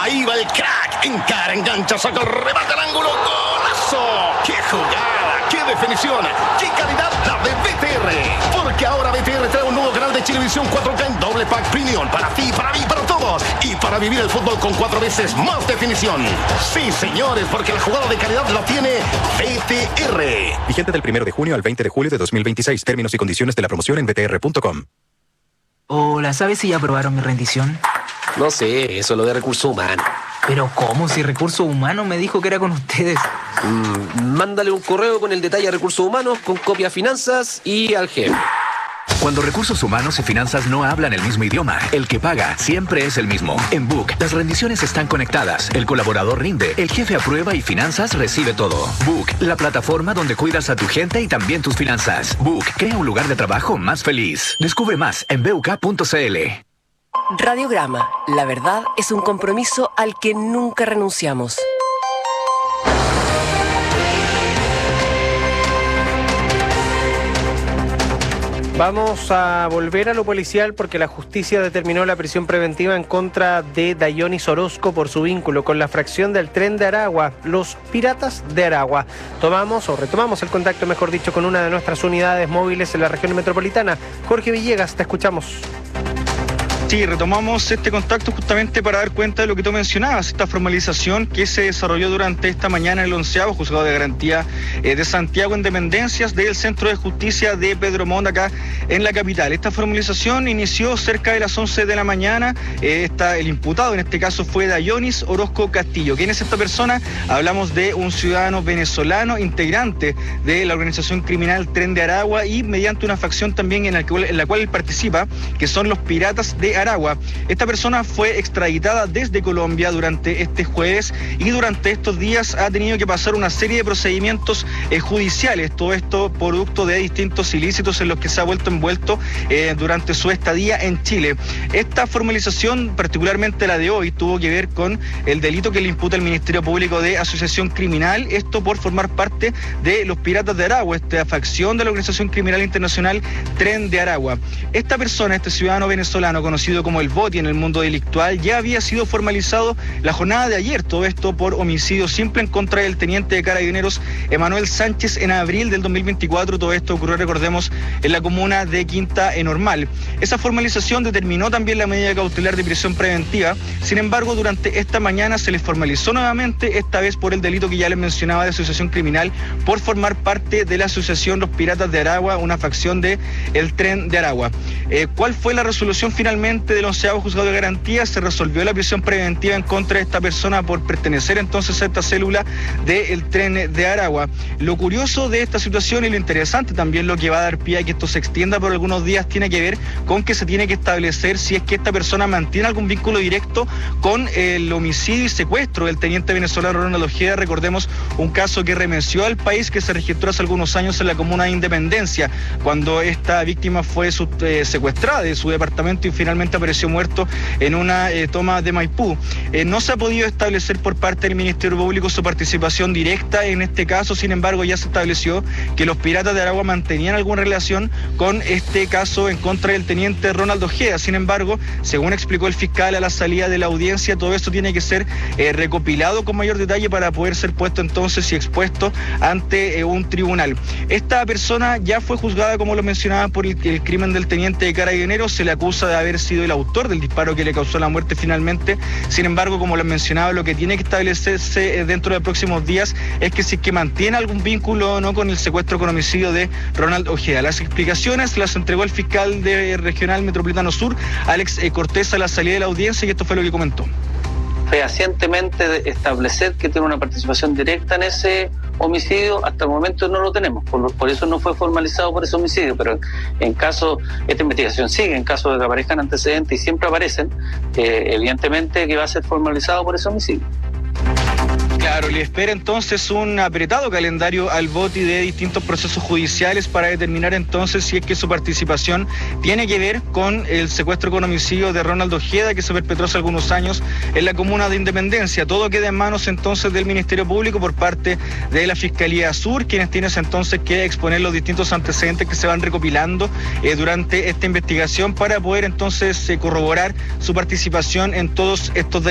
Ahí va el crack. Encara, engancha, saca el remate al ángulo. ¡Golazo! ¡Qué jugada! ¡Qué definición! ¡Qué calidad la de BTR! Porque ahora BTR trae un nuevo canal de Chilevisión 4K en doble pack premium. Para ti, para mí, para todos. Y para vivir el fútbol con 4 veces más definición. Sí, señores, porque la jugada de calidad la tiene BTR. Vigente del 1 de junio al 20 de julio de 2026. Términos y condiciones de la promoción en btr.com. Hola, ¿sabes si ya aprobaron mi rendición? No sé, eso es lo de recursos humanos. Pero ¿cómo? Si Recursos Humanos me dijo que era con ustedes. Mándale un correo con el detalle a Recursos Humanos, con copia a Finanzas y al jefe. Cuando Recursos Humanos y Finanzas no hablan el mismo idioma, el que paga siempre es el mismo. En Book, las rendiciones están conectadas, el colaborador rinde, el jefe aprueba y Finanzas recibe todo. Book, la plataforma donde cuidas a tu gente y también tus finanzas. Book, crea un lugar de trabajo más feliz. Descubre más en buk.cl. Radiograma, la verdad es un compromiso al que nunca renunciamos. Vamos a volver a lo policial porque la justicia determinó la prisión preventiva en contra de Dayonis Orozco por su vínculo con la fracción del Tren de Aragua, los Piratas de Aragua. Retomamos el contacto, mejor dicho, con una de nuestras unidades móviles en la región metropolitana. Jorge Villegas, te escuchamos. Sí, retomamos este contacto justamente para dar cuenta de lo que tú mencionabas, esta formalización que se desarrolló durante esta mañana en el 11º Juzgado de Garantía de Santiago en dependencias del Centro de Justicia de Pedro Montt, acá en la capital. Esta formalización inició cerca de las 11 de la mañana. El imputado en este caso fue Dayonis Orozco Castillo. ¿Quién es esta persona? Hablamos de un ciudadano venezolano integrante de la organización criminal Tren de Aragua y mediante una facción también en la cual él participa, que son los Piratas de Aragua. Esta persona fue extraditada desde Colombia durante este jueves y durante estos días ha tenido que pasar una serie de procedimientos judiciales, todo esto producto de distintos ilícitos en los que se ha vuelto envuelto durante su estadía en Chile. Esta formalización, particularmente la de hoy, tuvo que ver con el delito que le imputa el Ministerio Público de asociación criminal, esto por formar parte de los Piratas de Aragua, esta facción de la organización criminal internacional Tren de Aragua. Esta persona, este ciudadano venezolano conocido como el Boti en el mundo delictual, ya había sido formalizado la jornada de ayer, todo esto por homicidio simple en contra del teniente de Carabineros Emanuel Sánchez en abril del 2024, todo esto ocurrió, recordemos, en la comuna de Quinta Normal. Esa formalización determinó también la medida cautelar de prisión preventiva, sin embargo, durante esta mañana se les formalizó nuevamente, esta vez por el delito que ya les mencionaba de asociación criminal, por formar parte de la asociación Los Piratas de Aragua, una facción de el Tren de Aragua. ¿Cuál fue la resolución finalmente del 11º Juzgado de Garantía? Se resolvió la prisión preventiva en contra de esta persona por pertenecer entonces a esta célula del Tren de Aragua. Lo curioso de esta situación y lo interesante también, lo que va a dar pie a que esto se extienda por algunos días, tiene que ver con que se tiene que establecer si es que esta persona mantiene algún vínculo directo con el homicidio y secuestro del teniente venezolano Ronald Ojeda. Recordemos un caso que remeció al país, que se registró hace algunos años en la comuna de Independencia, cuando esta víctima fue secuestrada de su departamento y finalmente apareció muerto en una toma de Maipú. No se ha podido establecer por parte del Ministerio Público su participación directa en este caso, sin embargo ya se estableció que los Piratas de Aragua mantenían alguna relación con este caso en contra del teniente Ronald Ojeda. Sin embargo, según explicó el fiscal a la salida de la audiencia, todo esto tiene que ser recopilado con mayor detalle para poder ser puesto entonces y expuesto ante un tribunal. Esta persona ya fue juzgada, como lo mencionaba, por el crimen del teniente de Carabineros. Se le acusa de haber sido el autor del disparo que le causó la muerte finalmente. Sin embargo, como les mencionaba, lo que tiene que establecerse dentro de los próximos días es que si es que mantiene algún vínculo o no con el secuestro con homicidio de Ronald Ojeda. Las explicaciones las entregó el fiscal de Regional Metropolitano Sur, Alex Cortés, a la salida de la audiencia, y esto fue lo que comentó. Fehacientemente establecer que tiene una participación directa en ese homicidio, hasta el momento no lo tenemos, por eso no fue formalizado por ese homicidio, pero en caso, esta investigación sigue, en caso de que aparezcan antecedentes y siempre aparecen, evidentemente que va a ser formalizado por ese homicidio. Claro, le espera entonces un apretado calendario al Boti de distintos procesos judiciales para determinar entonces si es que su participación tiene que ver con el secuestro con homicidio de Ronald Ojeda, que se perpetró hace algunos años en la comuna de Independencia. Todo queda en manos entonces del Ministerio Público por parte de la Fiscalía Sur, quienes tienen entonces que exponer los distintos antecedentes que se van recopilando durante esta investigación para poder entonces corroborar su participación en todos estos delitos.